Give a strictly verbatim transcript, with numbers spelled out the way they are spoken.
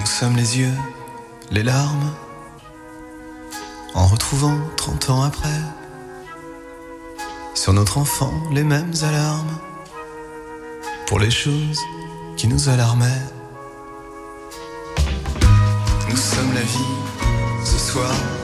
Nous sommes les yeux, les larmes, en retrouvant trente ans après, sur notre enfant les mêmes alarmes, pour les choses qui nous alarmaient. Nous sommes la vie, ce soir.